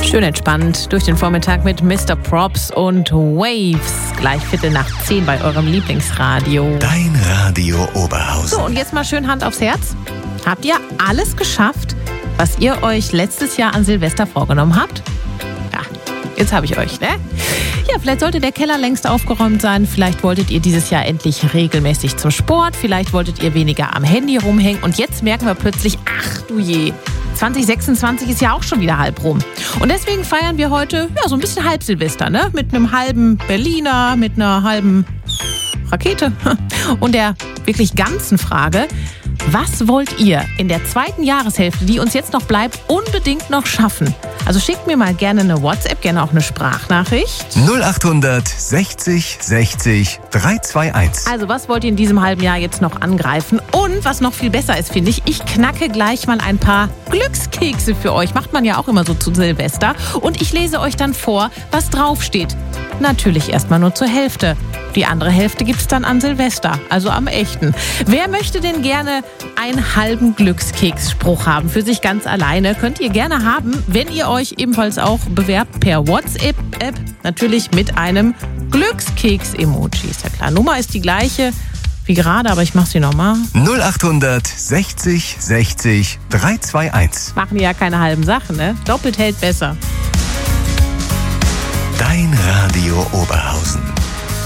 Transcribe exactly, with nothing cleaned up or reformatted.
Schön entspannt durch den Vormittag mit Mister Props und Waves. Gleich Viertel nach zehn bei eurem Lieblingsradio. Dein Radio Oberhausen. So, und jetzt mal schön Hand aufs Herz. Habt ihr alles geschafft, was ihr euch letztes Jahr an Silvester vorgenommen habt? Ja, jetzt habe ich euch, ne? Ja, vielleicht sollte der Keller längst aufgeräumt sein. Vielleicht wolltet ihr dieses Jahr endlich regelmäßig zum Sport. Vielleicht wolltet ihr weniger am Handy rumhängen. Und jetzt merken wir plötzlich, ach du je, zwanzig sechsundzwanzig ist ja auch schon wieder halb rum. Und deswegen feiern wir heute ja so ein bisschen Halbsilvester, ne? Mit einem halben Berliner, mit einer halben Rakete und der wirklich ganzen Frage: Was wollt ihr in der zweiten Jahreshälfte, die uns jetzt noch bleibt, unbedingt noch schaffen? Also schickt mir mal gerne eine WhatsApp, gerne auch eine Sprachnachricht. null achthundert sechzig sechzig dreihunderteinundzwanzig. Also was wollt ihr in diesem halben Jahr jetzt noch angreifen? Und was noch viel besser ist, finde ich, ich knacke gleich mal ein paar Glückskekse für euch. Macht man ja auch immer so zu Silvester. Und ich lese euch dann vor, was draufsteht. Natürlich erstmal nur zur Hälfte. Die andere Hälfte gibt's dann an Silvester, also am echten. Wer möchte denn gerne einen halben Glückskeksspruch haben für sich ganz alleine? Könnt ihr gerne haben, wenn ihr euch ebenfalls auch bewerbt per WhatsApp-App. Natürlich mit einem Glückskeks-Emoji. Ist ja klar. Nummer ist die gleiche wie gerade, aber ich mache sie nochmal. null achthundert sechzig sechzig dreihunderteinundzwanzig. Machen ja keine halben Sachen, ne? Doppelt hält besser. Dein Radio Oberhausen.